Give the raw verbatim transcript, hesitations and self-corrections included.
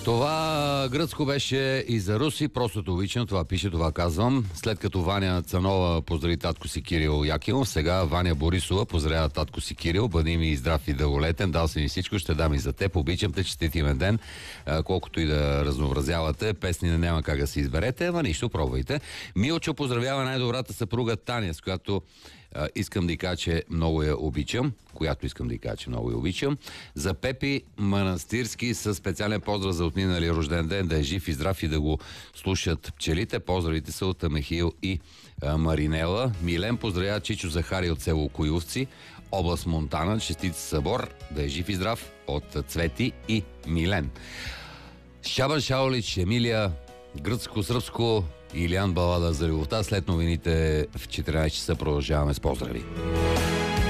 Това гръцко беше и за руси, просто те обичам, това пише, това казвам. След като Ваня Цанова поздрави татко си Кирил Якимов, сега Ваня Борисова поздравява татко си Кирил. Бъди ми здрав и дълголетен, дал си ми всичко, ще дам и за теб. Обичам те, честит имен ден, колкото и да разнообразявате. Песни не няма как да си изберете, ама нищо, пробвайте. Милчо поздравява най-добрата съпруга Таня, с която Uh, искам да й кажа, че много я обичам, която искам да й кажа, че много я обичам. За Пепи Манастирски със специален поздрав за отминалия рожден ден, да е жив и здрав и да го слушат пчелите. Поздравите са от Михаил и uh, Маринела. Милен поздравява Чичо Захари от село Коиловци, област Монтана. Честит събор, да е жив и здрав от Цвети и Милен. Шабан Шаолич, Емилия, гръцко-сръбско, Илиан Балада за любовта. След новините в четиринайсет часа продължаваме с поздрави.